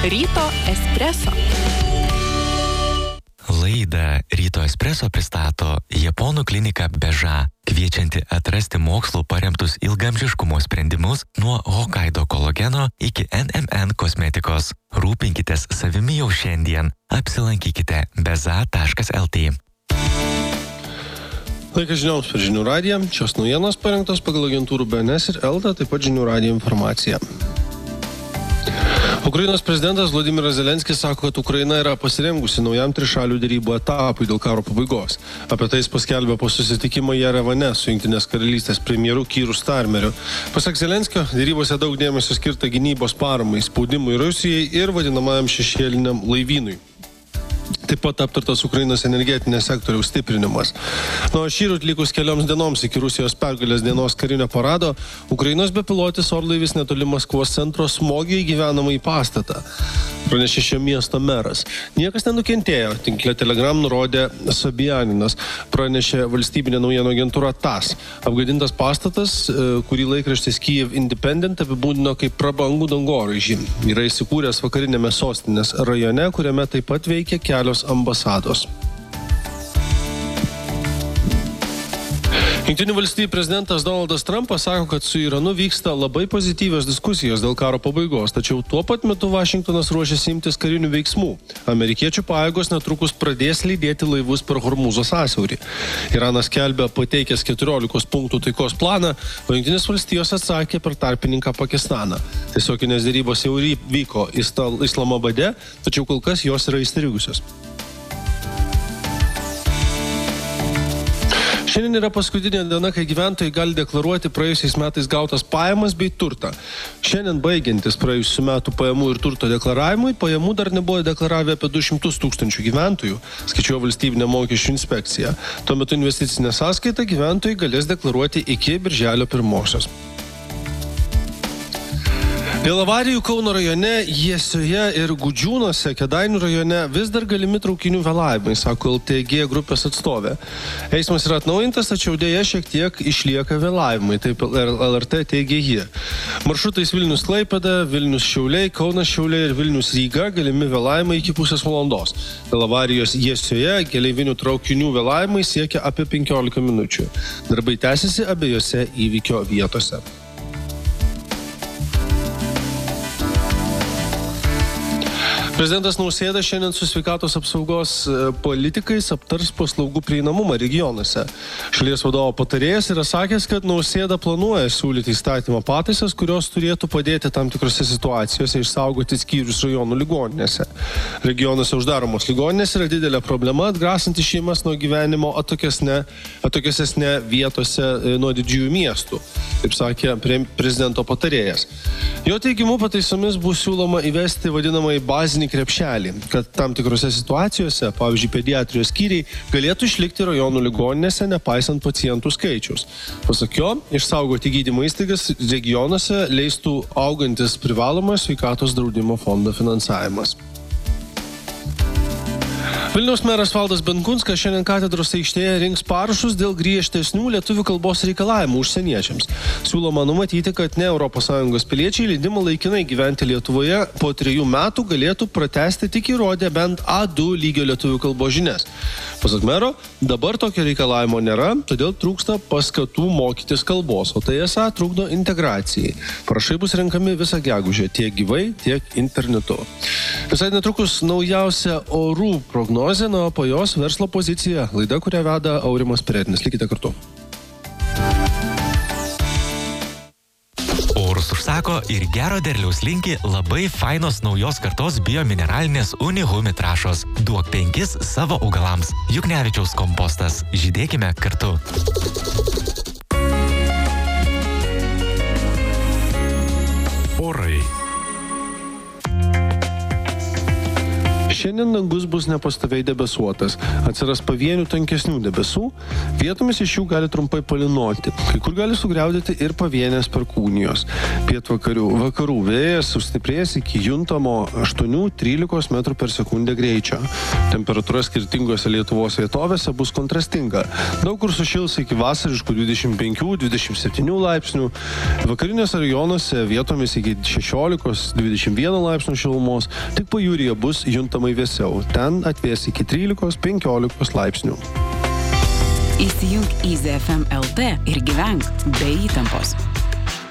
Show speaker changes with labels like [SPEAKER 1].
[SPEAKER 1] Ryto espreso.
[SPEAKER 2] Laidą Ryto espreso pristato Japonų klinika Beža, kviečianti atrasti mokslų paremtus ilgamžiškumo sprendimus nuo Hokkaido kolageno iki NMN kosmetikos. Rūpinkitės savimi jau šiandien. Apsilankykite beza.lt.
[SPEAKER 3] Laikas žinioms per Žinių radiją. Šios naujienos parengtos pagal agentūrų BNS ir ELTA, taip pat Žinių radijo informacija. Ukrainos prezidentas Vladimiras Zelenskis sako, kad Ukraina yra pasirengusi naujam trišalių derybų etapui dėl karo pabaigos. Apie tai jis paskelbė po susitikimo Jerevane su Jungtinės karalystės premjeru Kyru Starmeriu. Pasak Zelenskio, derybose daug dėmesio skirta gynybos paramai, spaudimui Rusijai ir vadinamajam šešėliniam laivynui. Taip pat aptartas Ukrainos energetinės sektoriaus stiprinimas. Nuo šįryt likus kelioms dienoms iki Rusijos pergalės dienos karinio parado, Ukrainos bepilotis orlaivis netoli Maskvos centro smogė į gyvenamąjį pastatą. Pranešė šio miesto meras. Niekas nenukentėjo, tinkle Telegram nurodė Sobianinas, pranešė valstybinė naujienų agentūra TASS. Apgadintas pastatas, kurį laikraštis Kyiv Independent apibūdino kaip prabangų dangoraižį. Yra įsikūręs vakarinėme sostinės rajone, kuriame taip pat veikia kelios ambasados. Jungtinių valstijų prezidentas Donaldas Trumpas sako, kad su Iranu vyksta labai pozityvios diskusijos dėl karo pabaigos, tačiau tuo pat metu Vašingtonas ruošiasi imtis karinių veiksmų. Amerikiečių pajėgos netrukus pradės lydėti laivus per Hormūzo sąsiaurį. Iranas skelbia pateikęs 14 punktų taikos planą, o Jungtinės valstijos atsakė per tarpininką Pakistaną. Tiesioginės derybos jau vyko Islamabade, tačiau kol kas jos yra įstrigusios. Šiandien yra paskutinė diena, kai gyventojai gali deklaruoti praėjusiais metais gautas pajamas bei turtą. Šiandien baigiantis praėjusių metų pajamų ir turto deklaravimui, pajamų dar nebuvo deklaravę apie 200 000 gyventojų, skaičiuoja valstybinė mokesčių inspekcija. Tuo metu investicinę sąskaitą gyventojai galės deklaruoti iki birželio 1. Dėl avarijų Kauno rajone, Jiesioje ir Gudžiūnuose, Kėdainių rajone vis dar galimi traukinių vėlavimai, sako LTG grupės atstovė. Eismas yra atnaujintas, tačiau dėja šiek tiek išlieka vėlavimai, taip LRT teigia jie. Maršrutais Vilnius-Klaipėda, Vilnius-Šiauliai, Kaunas-Šiauliai ir Vilnius-Ryga galimi vėlavimai iki pusės valandos. Dėl avarijos Jiesioje keleivinių traukinių vėlavimai siekia apie 15 minučių. Darbai tęsiasi abiejose įvykio vietose. Prezidentas Nausėda šiandien su sveikatos apsaugos politikais aptars paslaugų prieinamumą regionuose. Šalies vadovo patarėjas yra sakęs, kad Nausėda planuoja siūlyti įstatymo pataisas, kurios turėtų padėti tam tikrose situacijose išsaugoti skyrius rajonų ligoninėse. Regionuose uždaromos ligoninės yra didelė problema, atgrasanti šeimas nuo gyvenimo atokesnė vietose nuo didžiųjų miestų, taip sakė prezidento patarėjas. Jo teigimu pataisomis bus siūloma įvesti vadinamąjį bazinį krepšelį, kad tam tikrose situacijose, pavyzdžiui, pediatrijos skyriai, galėtų išlikti rajonų ligoninėse, nepaisant pacientų skaičiaus. Pasak jo, išsaugoti gydymo įstaigas regionuose leistų augantis privalomas sveikatos draudimo fondo finansavimas. Vilniaus meras Valdas Benkunskas šiandien katedros aikštėje rinks parašus dėl griežtesnių lietuvių kalbos reikalavimų užsieniečiams. Siūloma numatyti, kad ne ES piliečiai leidimą laikinai gyventi Lietuvoje po 3 metų galėtų pratęsti tik įrodę bent A2 lygio lietuvių kalbos žinias. Pasak mero, dabar tokio reikalavimo nėra, todėl trūksta paskatų mokytis kalbos, o tai esą trukdo integracijai. Parašai bus renkami visą gegužę, tiek gyvai, tiek internetu. Visai netrukus naujausia orų prognozė, o po jos verslo pozicija, laida, kurią veda Aurimas Peretinis. Likite kartu.
[SPEAKER 2] Orus užsako ir gero derliaus linki labai fainos naujos kartos biomineralinės Unihumi trąšos. Duok 5 savo augalams. Juknevičiaus kompostas. Žydėkime kartu. Orai.
[SPEAKER 3] Šiandien dangus bus nepastoviai debesuotas, atsiras pavienių tankesnių debesų, vietomis iš jų gali trumpai palynoti, kai kur gali sugriaudėti ir pavienės perkūnijos. Vakarų vėjas sustiprės iki juntamo 8-13 metrų per sekundę greičio. Temperatūra skirtingose Lietuvos vietovėse bus kontrastinga. Daug kur sušils iki vasariškų 25-27 laipsnių, vakariniuose rajonuose vietomis iki 16-21 laipsnių šilumos, tik pajūryje bus juntamai vėsiau. Ten atvės iki 13-15 laipsnių.
[SPEAKER 1] Įsijunk Easy FM LT ir gyvenk be įtampos.